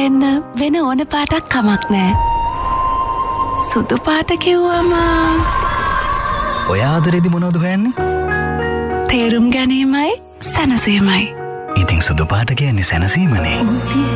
වෙන්න වෙන ඕන පාටක් කමක් නෑ. සුදු පාට කිව්වම ඔය ආදරේදි මොනවද හොයන්නේ? තේරුම් ගැනීමයි සැනසීමයි. ඉතින් සුදු පාට කියන්නේ සැනසීමනේ.